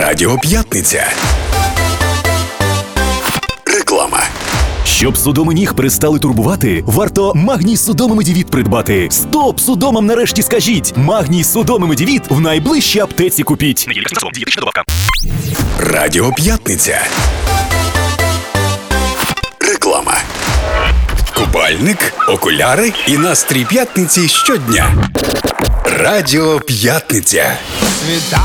Радіо П'ятниця. Реклама. Щоб судоми ніг перестали турбувати, варто Магній Судоми Медівіт придбати. Стоп судомам нарешті скажіть! Магній Судоми Медівіт в найближчій аптеці купіть. Дієтична добавка. Радіо П'ятниця. Реклама. Купальник, окуляри і настрій п'ятниці щодня. Радіо П'ятниця.